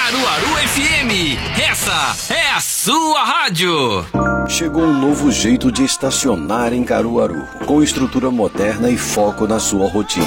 Caruaru FM, essa é a sua rádio. Chegou um novo jeito de estacionar em Caruaru, com estrutura moderna e foco na sua rotina.